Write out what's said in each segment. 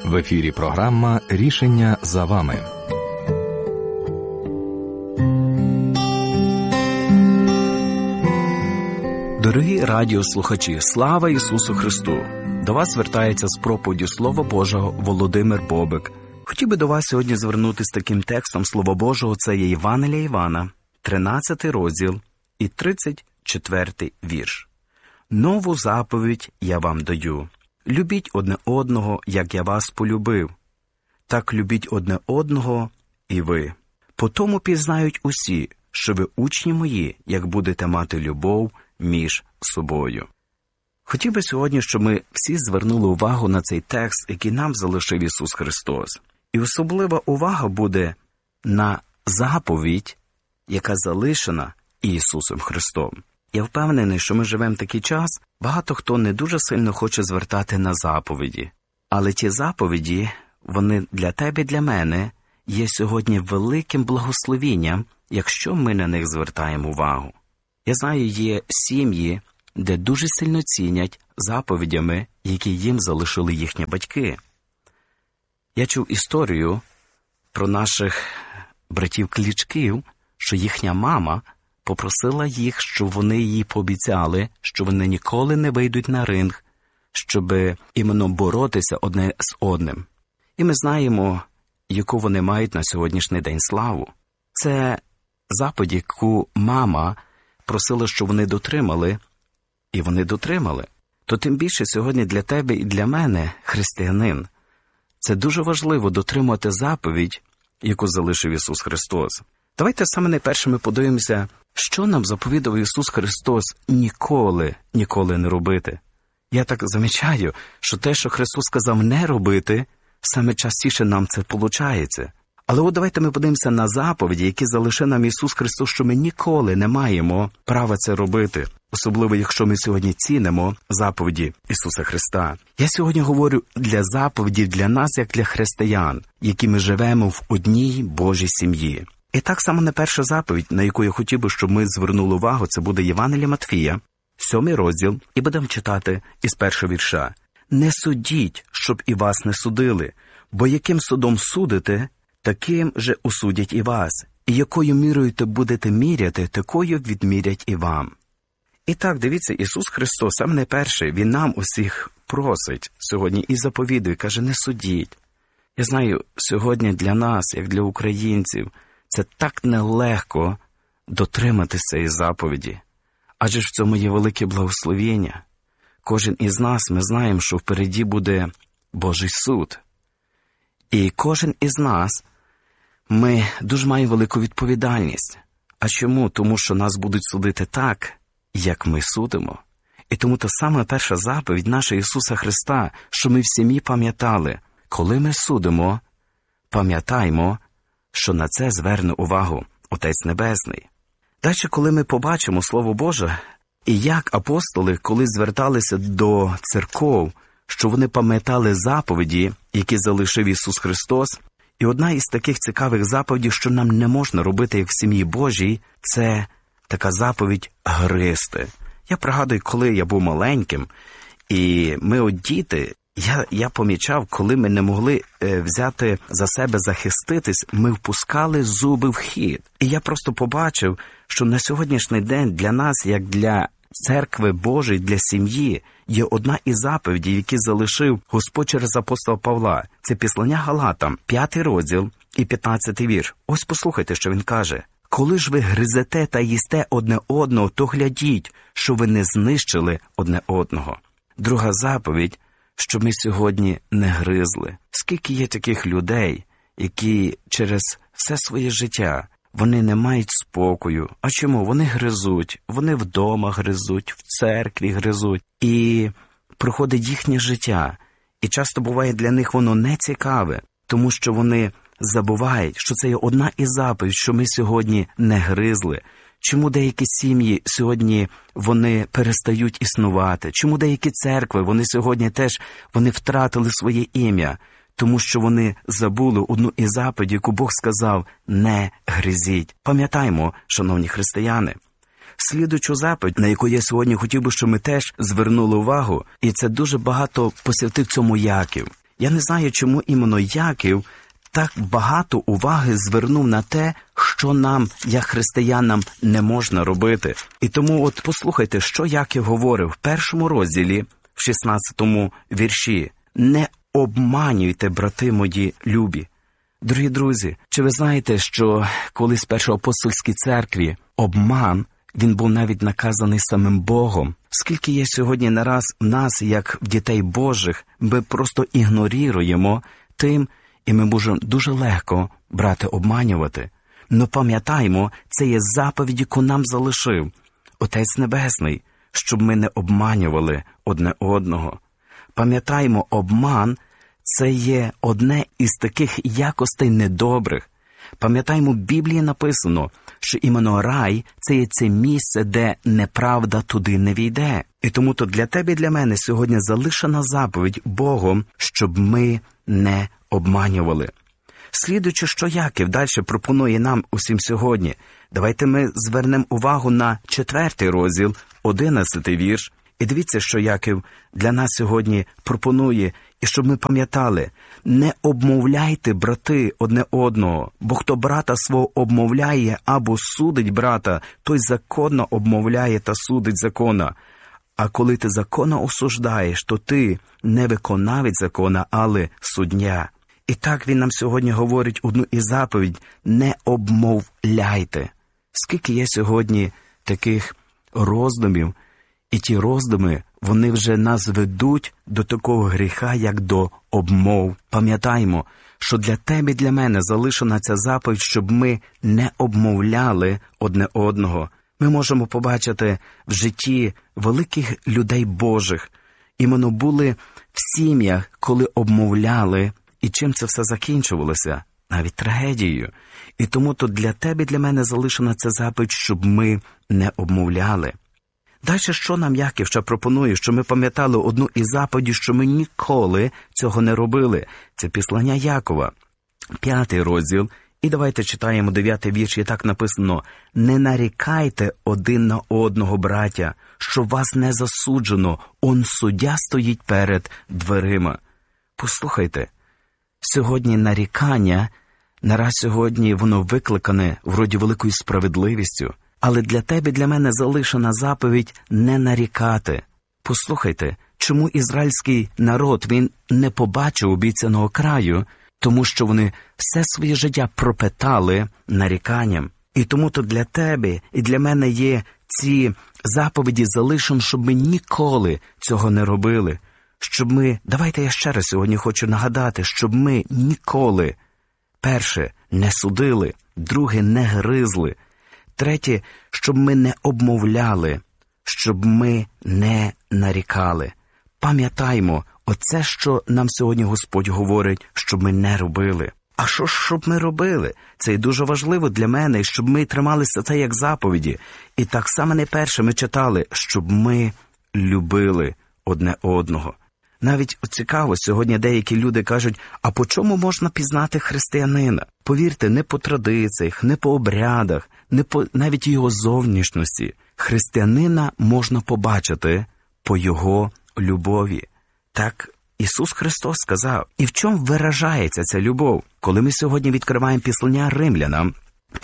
В ефірі програма «Рішення за вами». Дорогі радіослухачі, слава Ісусу Христу! До вас звертається з проповіддю Слова Божого Володимир Бобик. Хотів би до вас сьогодні звернутися з таким текстом Слова Божого. Це є Євангелія Івана, 13 розділ і 34 вірш. «Нову заповідь я вам даю. Любіть одне одного, як я вас полюбив. Так любіть одне одного і ви. По тому пізнають усі, що ви учні мої, як будете мати любов між собою». Хотів би сьогодні, щоб ми всі звернули увагу на цей текст, який нам залишив Ісус Христос. І особлива увага буде на заповідь, яка залишена Ісусом Христом. Я впевнений, що ми живемо в такий час, багато хто не дуже сильно хоче звертати на заповіді. Але ті заповіді, вони для тебе і для мене є сьогодні великим благословінням, якщо ми на них звертаємо увагу. Я знаю, є сім'ї, де дуже сильно цінять заповідями, які їм залишили їхні батьки. Я чув історію про наших братів-клічків, що їхня мама попросила їх, щоб вони їй пообіцяли, що вони ніколи не вийдуть на ринг, щоб іменно боротися одне з одним. І ми знаємо, яку вони мають на сьогоднішній день славу. Це заповідь, яку мама просила, щоб вони дотримали, і вони дотримали. То тим більше сьогодні для тебе і для мене, християнин, це дуже важливо дотримувати заповідь, яку залишив Ісус Христос. Давайте саме найперше ми подивимося, що нам заповідав Ісус Христос ніколи не робити. Я так замічаю, що те, що Христос сказав не робити, саме частіше нам це виходить. Але от давайте ми подивимося на заповіді, які залишив нам Ісус Христос, що ми ніколи не маємо права це робити. Особливо, якщо ми сьогодні цінимо заповіді Ісуса Христа. Я сьогодні говорю для заповідів для нас, як для християн, які ми живемо в одній Божій сім'ї. І так само на перша заповідь, на яку я хотів би, щоб ми звернули увагу, це буде Євангелія Матфія, 7 розділ, і будемо читати із першого вірша. «Не судіть, щоб і вас не судили, бо яким судом судите, таким же осудять і вас, і якою мірою те будете міряти, такою відмірять і вам». І так, дивіться, Ісус Христос, саме найперше, Він нам усіх просить сьогодні і заповідує, каже, не судіть. Я знаю, сьогодні для нас, як для українців, це так нелегко дотриматися цієї заповіді. Адже ж в цьому є велике благословення. Кожен із нас, ми знаємо, що впереді буде Божий суд. І кожен із нас, ми дуже маємо велику відповідальність. А чому? Тому що нас будуть судити так, як ми судимо. І тому та сама перша заповідь наша Ісуса Христа, що ми в сім'ї пам'ятали, коли ми судимо, пам'ятаймо, що на це зверне увагу Отець Небесний. Далі, коли ми побачимо Слово Боже, і як апостоли, коли зверталися до церков, що вони пам'ятали заповіді, які залишив Ісус Христос, і одна із таких цікавих заповідей, що нам не можна робити, як в сім'ї Божій, це така заповідь гризти. Я пригадую, коли я був маленьким, і ми от діти, я помічав, коли ми не могли взяти за себе захиститись, ми впускали зуби в хід. І я просто побачив, що на сьогоднішній день для нас, як для церкви Божої, для сім'ї, є одна із заповідей, які залишив Господь через апостола Павла. Це Післання Галатам, 5 розділ і 15 вірш. Ось послухайте, що він каже. «Коли ж ви гризете та їсте одне одного, то глядіть, що ви не знищили одне одного». Друга заповідь, щоб ми сьогодні не гризли. Скільки є таких людей, які через все своє життя, вони не мають спокою. А чому? Вони гризуть, вони вдома гризуть, в церкві гризуть. І проходить їхнє життя. І часто буває для них воно не цікаве, тому що вони забувають, що це є одна із заповідей, що ми сьогодні не гризли. Чому деякі сім'ї сьогодні вони перестають існувати? Чому деякі церкви, вони сьогодні теж вони втратили своє ім'я? Тому що вони забули одну із заповідей, яку Бог сказав «не гризіть». Пам'ятаймо, шановні християни, Слідуючу заповідь, на яку я сьогодні хотів би, щоб ми теж звернули увагу, і це дуже багато посвятив цьому Яків. Я не знаю, чому іменно Яків так багато уваги звернув на те, що нам, як християнам, не можна робити. І тому от послухайте, що Яків говорив в 1 розділі, в 16 вірші. «Не обманюйте, брати мої любі». Дорогі друзі, чи ви знаєте, що колись в першоапостольській церкві обман, він був навіть наказаний самим Богом? Скільки є сьогодні нараз в нас, як в дітей Божих, ми просто ігноруємо тим, і ми можемо дуже легко брати обманювати. Но пам'ятаймо, це є заповідь, яку нам залишив Отець Небесний, щоб ми не обманювали одне одного. Пам'ятаймо, обман – це є одне із таких якостей недобрих. Пам'ятаймо, в Біблії написано, що іменно рай – це є це місце, де неправда туди не війде. І тому то для тебе і для мене сьогодні залишена заповідь Богом, щоб ми не обманювали. Слідуючи, що Яків далі пропонує нам усім сьогодні, давайте ми звернемо увагу на 4 розділ, 11 вірш. І дивіться, що Яків для нас сьогодні пропонує, і щоб ми пам'ятали: «Не обмовляйте, брати, одне одного, бо хто брата свого обмовляє або судить брата, той законно обмовляє та судить закона. А коли ти закона осуждаєш, то ти не виконавець закона, але суддя». І так він нам сьогодні говорить одну із заповідь: «Не обмовляйте». Скільки є сьогодні таких роздумів, і ті роздуми, вони вже нас ведуть до такого гріха, як до обмов. Пам'ятаймо, що для тебе і для мене залишена ця заповідь, щоб ми не обмовляли одне одного. Ми можемо побачити в житті великих людей Божих. Іменно були в сім'ях, коли обмовляли, і чим це все закінчувалося? Навіть трагедією. І тому то для тебе і для мене залишена ця заповідь, щоб ми не обмовляли. Далі, що нам Яків ще пропонує, що ми пам'ятали одну із заповідей, що ми ніколи цього не робили. Це післання Якова, 5 розділ, і давайте читаємо 9 вірш, і так написано: «Не нарікайте один на одного, браття, що вас не засуджено, он суддя стоїть перед дверима». Послухайте, сьогодні нарікання, нараз сьогодні воно викликане вроді великою справедливістю. Але для тебе і для мене залишена заповідь не нарікати. Послухайте, чому ізраїльський народ, він не побачив обіцяного краю? Тому що вони все своє життя пропитали наріканням. І тому то для тебе і для мене є ці заповіді залишені, щоб ми ніколи цього не робили. Щоб ми, давайте я ще раз сьогодні хочу нагадати, щоб ми ніколи, перше, не судили, друге, не гризли, третє, щоб ми не обмовляли, щоб ми не нарікали. Пам'ятаймо, оце, що нам сьогодні Господь говорить, щоб ми не робили. А що ж, щоб ми робили? Це і дуже важливо для мене, щоб ми трималися це як заповіді. І так само не перше ми читали, щоб ми любили одне одного. Навіть цікаво, сьогодні деякі люди кажуть, а по чому можна пізнати християнина? Повірте, не по традиціях, не по обрядах, не по навіть його зовнішності. Християнина можна побачити по його любові. Так Ісус Христос сказав. І в чому виражається ця любов? Коли ми сьогодні відкриваємо післання Римлянам,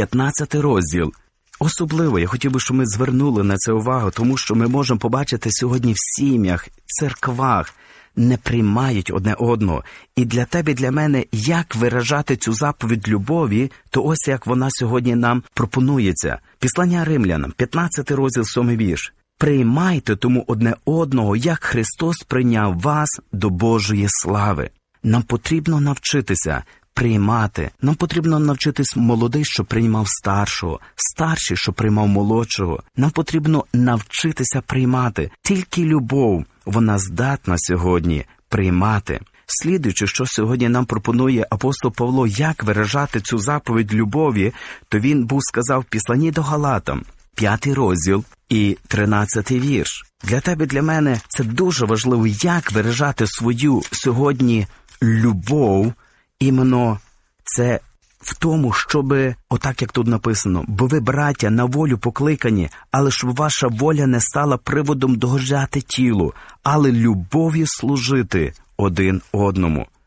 15 розділ, особливо я хотів би, щоб ми звернули на це увагу, тому що ми можемо побачити сьогодні в сім'ях, церквах, не приймають одне одного. І для тебе, і для мене, як виражати цю заповідь любові, то ось як вона сьогодні нам пропонується. Післання Римлянам, 15 розділ, 7 вірш. «Приймайте тому одне одного, як Христос прийняв вас до Божої слави». Нам потрібно навчитися приймати. Нам потрібно навчитись молодий, що приймав старшого, старший, що приймав молодшого. Нам потрібно навчитися приймати. Тільки любов, вона здатна сьогодні приймати. Слідуючи, що сьогодні нам пропонує апостол Павло, як виражати цю заповідь любові, то він був сказав в післанні до Галатам, 5 розділ і 13 вірш. Для тебе, для мене це дуже важливо, як виражати свою сьогодні любов, іменно це в тому, щоб, отак як тут написано, бо ви, браття, на волю покликані, але щоб ваша воля не стала приводом догоджати тілу, але любов'ю служити один одному.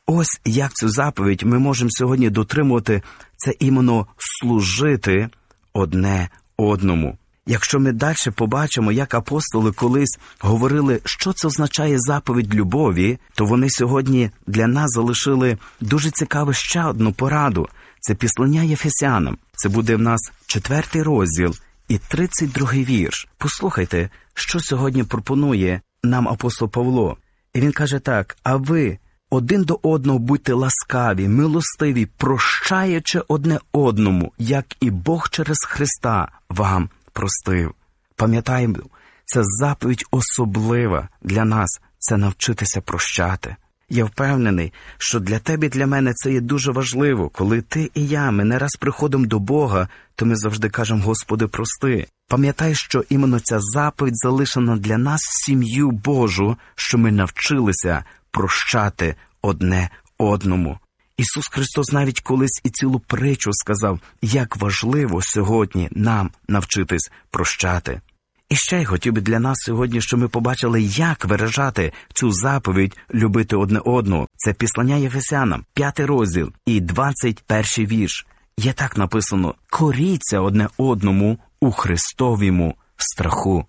Ось як цю заповідь ми можемо сьогодні дотримувати, це іменно служити одне одному. Якщо ми далі побачимо, як апостоли колись говорили, що це означає заповідь любові, то вони сьогодні для нас залишили дуже цікаву ще одну пораду. Це післання Єфесянам. Це буде в нас 4 розділ і 32 вірш. Послухайте, що сьогодні пропонує нам апостол Павло. І він каже так: «А ви один до одного будьте ласкаві, милостиві, прощаючи одне одному, як і Бог через Христа вам простив». Пам'ятаємо, це заповідь особлива для нас, це навчитися прощати. Я впевнений, що для тебе і для мене це є дуже важливо. Коли ти і я, ми не раз приходимо до Бога, то ми завжди кажемо: «Господи, прости». Пам'ятай, що іменно ця заповідь залишена для нас сім'ю Божу, що ми навчилися прощати одне одному. Ісус Христос навіть колись і цілу притчу сказав, як важливо сьогодні нам навчитись прощати. І ще й хотів би для нас сьогодні, що ми побачили, як виражати цю заповідь любити одне одного. Це післання Єфесянам, 5 розділ і 21 вірш. Є так написано: «Коріться одне одному у Христовому страху».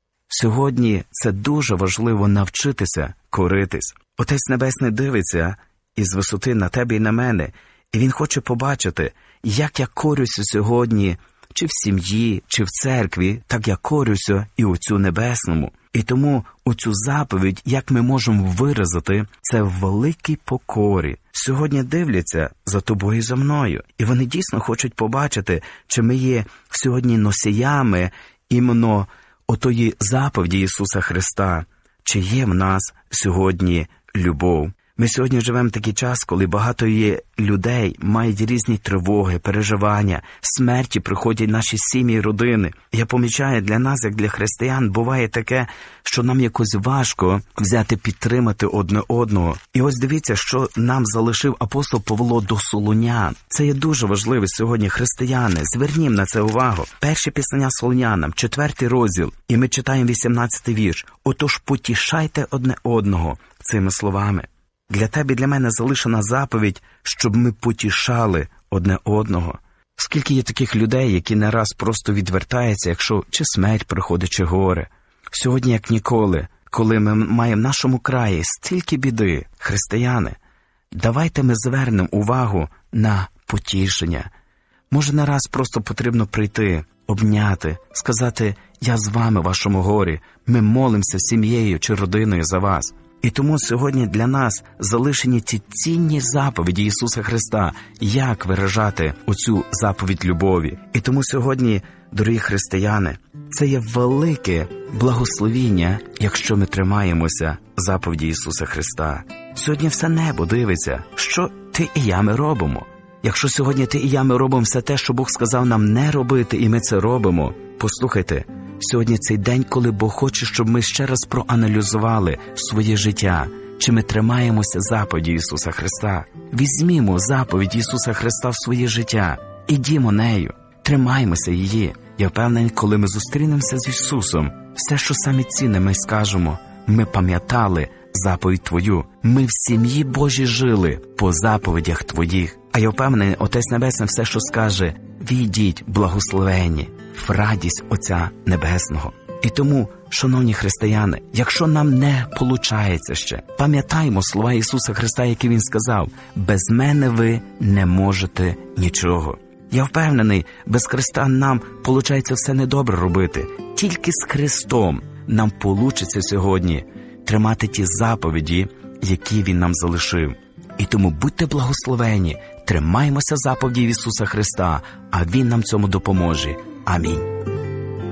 Сьогодні це дуже важливо навчитися коритись. Отець Небесний дивиться із висоти на тебе і на мене, і Він хоче побачити, як я корюся сьогодні, чи в сім'ї, чи в церкві, так я корюся і Отцю Небесному. І тому оцю заповідь, як ми можемо виразити, це в великій покорі. Сьогодні дивляться за тобою і за мною, і вони дійсно хочуть побачити, чи ми є сьогодні носіями іменно отої заповіді Ісуса Христа, чи є в нас сьогодні любов. Ми сьогодні живемо в такий час, коли багато є людей, мають різні тривоги, переживання, смерті приходять в наші сім'ї і родини. Я помічаю, для нас, як для християн, буває таке, що нам якось важко взяти, підтримати одне одного. І ось дивіться, що нам залишив апостол Павло до Солунян. Це є дуже важливо сьогодні, християни. Звернімо на це увагу. Перше післання Солунянам, 4 розділ, і ми читаємо 18 вірш. «Отож потішайте одне одного» цими словами. Для тебе і для мене залишена заповідь, щоб ми потішали одне одного. Скільки є таких людей, які не раз просто відвертаються, якщо чи смерть приходить, чи горе. Сьогодні, як ніколи, коли ми маємо в нашому краї стільки біди, християни, давайте ми звернемо увагу на потішення. Може, не раз просто потрібно прийти, обняти, сказати: «Я з вами в вашому горі, ми молимося сім'єю чи родиною за вас». І тому сьогодні для нас залишені ці цінні заповіді Ісуса Христа, як виражати оцю заповідь любові. І тому сьогодні, дорогі християни, це є велике благословіння, якщо ми тримаємося заповіді Ісуса Христа. Сьогодні все небо дивиться, що ти і я ми робимо. Якщо сьогодні ти і я ми робимо все те, що Бог сказав нам не робити, і ми це робимо, послухайте, сьогодні цей день, коли Бог хоче, щоб ми ще раз проаналізували своє життя, чи ми тримаємося заповіді Ісуса Христа. Візьмімо заповідь Ісуса Христа в своє життя, ідімо нею, тримаймося її. Я впевнений, коли ми зустрінемося з Ісусом, все, що саме цінне, ми скажемо: ми пам'ятали заповідь Твою, ми в сім'ї Божій жили по заповідях Твоїх. А я впевнений, Отець Небесний все, що скаже: війдіть благословенні в радість Отця Небесного. І тому, шановні християни, якщо нам не получається ще, пам'ятаємо слова Ісуса Христа, які Він сказав: «Без мене ви не можете нічого». Я впевнений, без Христа нам получається все недобре робити. Тільки з Христом нам получиться сьогодні тримати ті заповіді, які Він нам залишив. І тому будьте благословені, тримаймося заповідей Ісуса Христа, а Він нам цьому допоможе. Амінь.